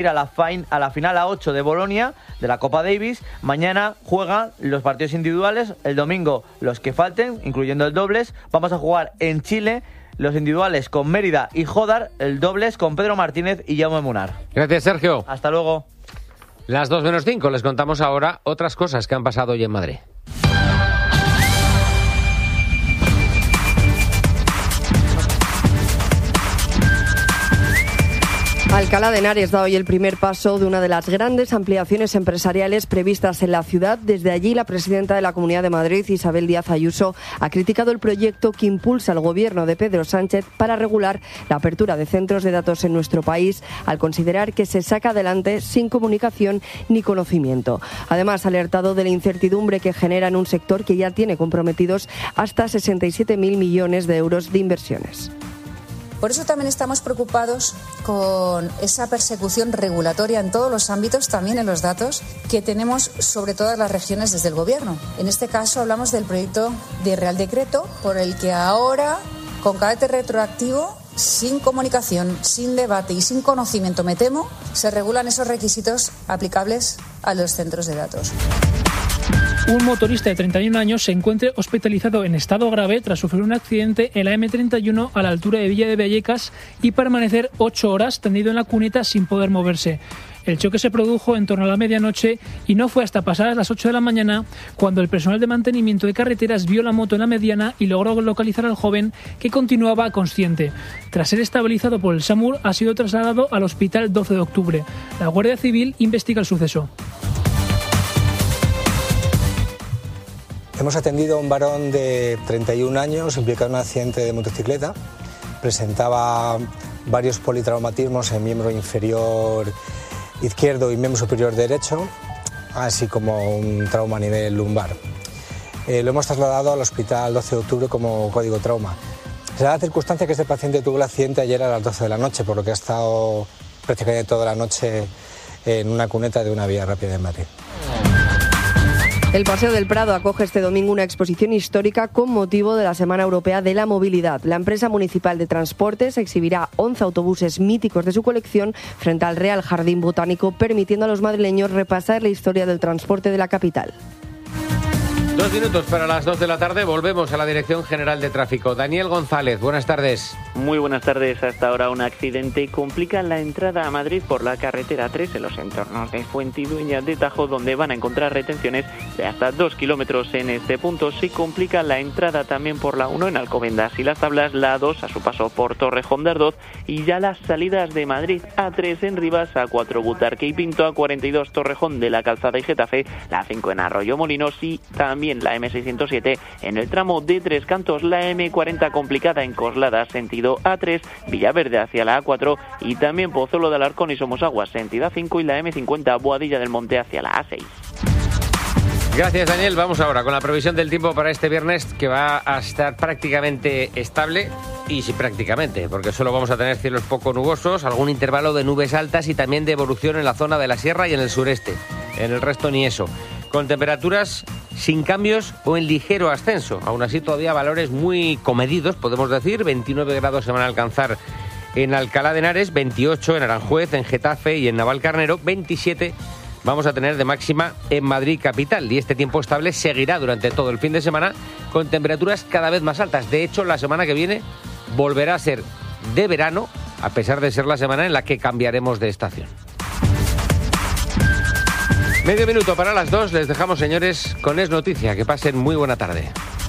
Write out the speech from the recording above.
a la final a 8 de Bolonia de la Copa Davis. Mañana juegan los partidos individuales, el domingo los que falten, incluyendo el dobles. Vamos a jugar en Chile los individuales con Mérida y Jódar, el dobles con Pedro Martínez y Jaume Munar. Gracias, Sergio. Hasta luego. Las 2:05, les contamos ahora otras cosas que han pasado hoy en Madrid. Alcalá de Henares da hoy el primer paso de una de las grandes ampliaciones empresariales previstas en la ciudad. Desde allí, la presidenta de la Comunidad de Madrid, Isabel Díaz Ayuso, ha criticado el proyecto que impulsa el gobierno de Pedro Sánchez para regular la apertura de centros de datos en nuestro país, al considerar que se saca adelante sin comunicación ni conocimiento. Además, ha alertado de la incertidumbre que genera en un sector que ya tiene comprometidos hasta 67.000 millones de euros de inversiones. Por eso también estamos preocupados con esa persecución regulatoria en todos los ámbitos, también en los datos, que tenemos sobre todas las regiones desde el Gobierno. En este caso hablamos del proyecto de Real Decreto, por el que ahora, con carácter retroactivo, sin comunicación, sin debate y sin conocimiento, me temo, se regulan esos requisitos aplicables a los centros de datos. Un motorista de 31 años se encuentra hospitalizado en estado grave tras sufrir un accidente en la M31 a la altura de Villa de Vallecas y permanecer 8 horas tendido en la cuneta sin poder moverse. El choque se produjo en torno a la medianoche y no fue hasta pasadas las 8 de la mañana cuando el personal de mantenimiento de carreteras vio la moto en la mediana y logró localizar al joven, que continuaba consciente. Tras ser estabilizado por el SAMUR, ha sido trasladado al hospital 12 de octubre. La Guardia Civil investiga el suceso. Hemos atendido a un varón de 31 años implicado en un accidente de motocicleta. Presentaba varios politraumatismos en miembro inferior izquierdo y miembro superior derecho, así como un trauma a nivel lumbar. Lo hemos trasladado al hospital 12 de octubre como código trauma. Se da la circunstancia que este paciente tuvo el accidente ayer a las 12 de la noche, por lo que ha estado prácticamente toda la noche en una cuneta de una vía rápida en Madrid. El Paseo del Prado acoge este domingo una exposición histórica con motivo de la Semana Europea de la Movilidad. La empresa municipal de transportes exhibirá 11 autobuses míticos de su colección frente al Real Jardín Botánico, permitiendo a los madrileños repasar la historia del transporte de la capital. 2 minutos para las 2 de la tarde, volvemos a la Dirección General de Tráfico. Daniel González, buenas tardes. Muy buenas tardes. Hasta ahora un accidente complica la entrada a Madrid por la carretera 3 en los entornos de Fuentidueña de Tajo, donde van a encontrar retenciones de hasta 2 kilómetros en este punto. Se complica la entrada también por la 1 en Alcobendas y Las Tablas, la 2 a su paso por Torrejón de Ardoz y ya las salidas de Madrid, A3 en Rivas, A4 Butarque y Pinto, A42 Torrejón de la Calzada y Getafe, la 5 en Arroyo Molinos y también la M607 en el tramo de Tres Cantos, la M40 complicada en Coslada sentido A3, Villaverde hacia la A4 y también Pozuelo de Alarcón y Somosaguas sentido A5 y la M50 Boadilla del Monte hacia la A6. Gracias, Daniel. Vamos ahora con la previsión del tiempo para este viernes, que va a estar prácticamente estable. Y sí, prácticamente, porque solo vamos a tener cielos poco nubosos, algún intervalo de nubes altas y también de evolución en la zona de la sierra y en el sureste. En el resto ni eso. Con temperaturas sin cambios o en ligero ascenso. Aún así todavía valores muy comedidos, podemos decir. 29 grados se van a alcanzar en Alcalá de Henares, 28 en Aranjuez, en Getafe y en Navalcarnero, 27 vamos a tener de máxima en Madrid capital. Y este tiempo estable seguirá durante todo el fin de semana con temperaturas cada vez más altas. De hecho, la semana que viene volverá a ser de verano, a pesar de ser la semana en la que cambiaremos de estación. Medio minuto para las 2, les dejamos, señores, con Es Noticia. Que pasen muy buena tarde.